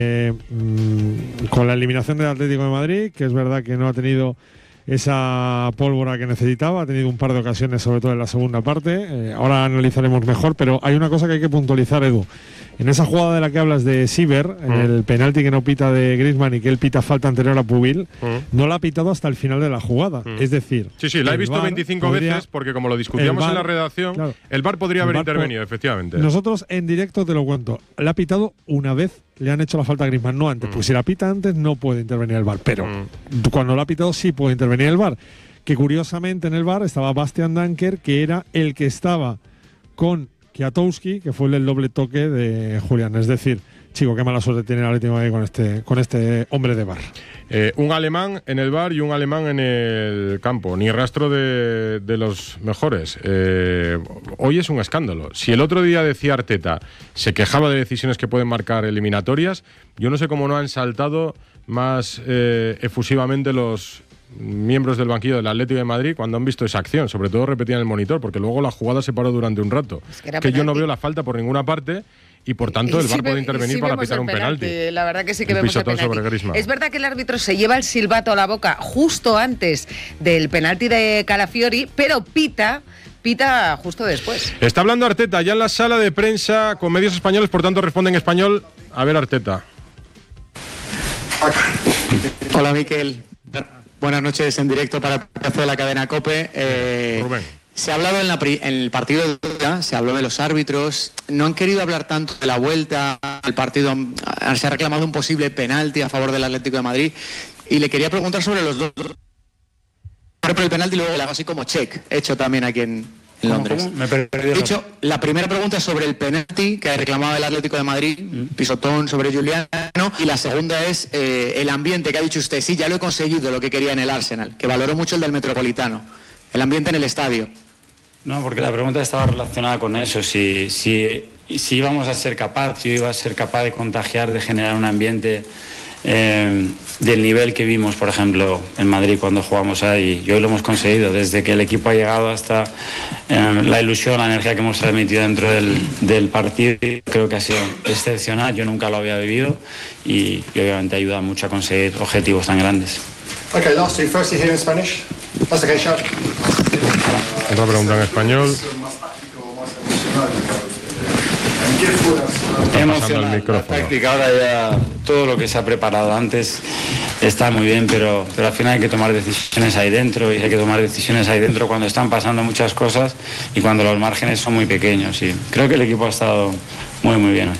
con la eliminación del Atlético de Madrid, que es verdad que no ha tenido esa pólvora que necesitaba, ha tenido un par de ocasiones, sobre todo en la segunda parte. Ahora analizaremos mejor, pero hay una cosa que hay que puntualizar, Edu. En esa jugada de la que hablas de Siever, en el penalti que no pita de Griezmann y que él pita falta anterior a Pubil, no la ha pitado hasta el final de la jugada. Es decir, sí, la he visto 25 veces, porque como lo discutíamos en la redacción, claro, el VAR podría haber intervenido, efectivamente. Nosotros en directo te lo cuento, la ha pitado una vez, le han hecho la falta a Griezmann, no antes. Pues si la pita antes no puede intervenir el VAR, pero cuando la ha pitado sí puede intervenir el VAR. Que curiosamente en el VAR estaba Bastian Danker, que era el que estaba con Kwiatkowski, que fue el del doble toque de Julián. Es decir, chico, qué mala suerte tiene el Atlético de Madrid con este hombre de VAR. Un alemán en el VAR y un alemán en el campo. Ni rastro de los mejores. Hoy es un escándalo. Si el otro día decía Arteta, se quejaba de decisiones que pueden marcar eliminatorias, yo no sé cómo no han saltado más efusivamente los miembros del banquillo del Atlético de Madrid cuando han visto esa acción, sobre todo repetían el monitor, porque luego la jugada se paró durante un rato. Es que yo no veo la falta por ninguna parte y por tanto el VAR puede intervenir para pitar un penalti. La verdad que sí que vemos el penalti. Sobre Griezmann. Es verdad que el árbitro se lleva el silbato a la boca justo antes del penalti de Calafiori, pero pita justo después. Está hablando Arteta ya en la sala de prensa con medios españoles, por tanto responde en español. A ver, Arteta. Hola, Miquel. Buenas noches en directo para la cadena COPE. Se ha hablado en el partido de vuelta, se habló de los árbitros, no han querido hablar tanto de la vuelta al partido, se ha reclamado un posible penalti a favor del Atlético de Madrid y le quería preguntar sobre los dos. Por el penalti y luego le hago así como check, hecho también aquí en Londres. Me perdí. De hecho, la primera pregunta es sobre el penalti que reclamaba el Atlético de Madrid, pisotón sobre Juliano, y la segunda es el ambiente que ha dicho usted. Sí, ya lo he conseguido, lo que quería en el Arsenal, que valoró mucho el del Metropolitano, el ambiente en el estadio. No, porque la pregunta estaba relacionada con eso, si íbamos a ser capaz, si iba a ser capaz de contagiar, de generar un ambiente del nivel que vimos, por ejemplo, en Madrid cuando jugamos ahí. Y hoy lo hemos conseguido, desde que el equipo ha llegado hasta la ilusión, la energía que hemos transmitido dentro del partido. Creo que ha sido excepcional, yo nunca lo había vivido y obviamente ayuda mucho a conseguir objetivos tan grandes. Okay, last two. Firstly here in Spanish. That's okay, Shaq. Otra pregunta en español. Emocional, la táctica, ahora ya todo lo que se ha preparado antes está muy bien, pero al final hay que tomar decisiones ahí dentro, y hay que tomar decisiones ahí dentro cuando están pasando muchas cosas y cuando los márgenes son muy pequeños. Y creo que el equipo ha estado muy bien hoy.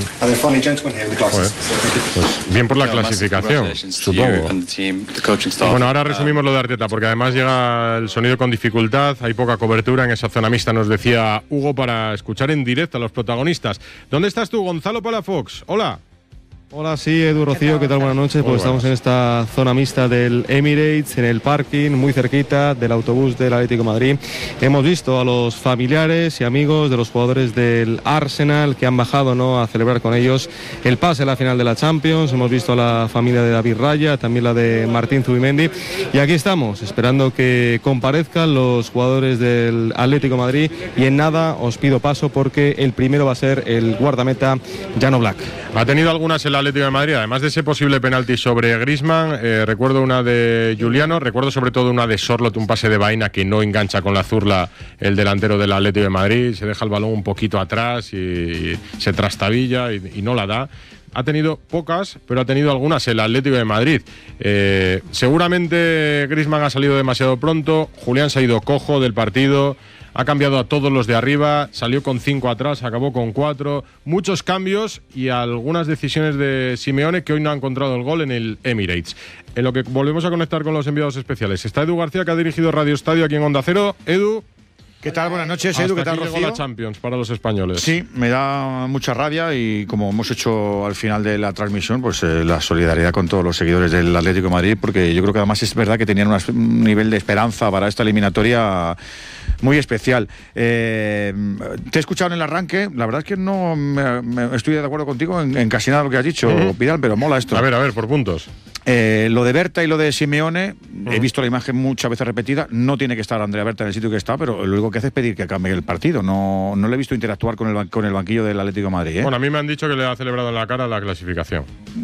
Pues bien por la clasificación, supongo. Bueno, ahora resumimos lo de Arteta, porque además llega el sonido con dificultad, hay poca cobertura en esa zona mixta, nos decía Hugo, para escuchar en directo a los protagonistas. ¿Dónde estás tú, Gonzalo Palafox? Hola. Hola, sí, Edu, Rocío, ¿qué tal? Buenas noches. Pues estamos en esta zona mixta del Emirates, en el parking, muy cerquita del autobús del Atlético de Madrid. Hemos visto a los familiares y amigos de los jugadores del Arsenal que han bajado, ¿no?, a celebrar con ellos el pase a la final de la Champions. Hemos visto a la familia de David Raya, también la de Martín Zubimendi. Y aquí estamos, esperando que comparezcan los jugadores del Atlético de Madrid. Y en nada os pido paso, porque el primero va a ser el guardameta Jan Oblak. Ha tenido algunas el Atlético de Madrid, además de ese posible penalti sobre Griezmann, recuerdo una de Juliano, recuerdo sobre todo una de Sorloth, un pase de vaina que no engancha con la zurla el delantero del Atlético de Madrid, se deja el balón un poquito atrás y se trastabilla y no la da. Ha tenido pocas, pero ha tenido algunas el Atlético de Madrid. Seguramente Griezmann ha salido demasiado pronto, Julián se ha ido cojo del partido, ha cambiado a todos los de arriba, salió con 5 atrás, acabó con 4, muchos cambios y algunas decisiones de Simeone que hoy no ha encontrado el gol en el Emirates. En lo que volvemos a conectar con los enviados especiales, está Edu García, que ha dirigido Radio Estadio aquí en Onda Cero. Edu. ¿Qué tal? Buenas noches, Edu. ¿Qué tal, Rocío? Llegó la Champions para los españoles. Sí, me da mucha rabia y como hemos hecho al final de la transmisión, pues la solidaridad con todos los seguidores del Atlético de Madrid, porque yo creo que además es verdad que tenían un nivel de esperanza para esta eliminatoria muy especial. Te he escuchado en el arranque, la verdad es que no estoy de acuerdo contigo en casi nada de lo que has dicho, Vidal, pero mola esto. A ver, por puntos. Lo de Berta y lo de Simeone, he visto la imagen muchas veces repetida, no tiene que estar Andrea Berta en el sitio que está, pero lo único que hace es pedir que cambie el partido. No le he visto interactuar con el banquillo del Atlético de Madrid. Bueno, a mí me han dicho que le ha celebrado en la cara la clasificación.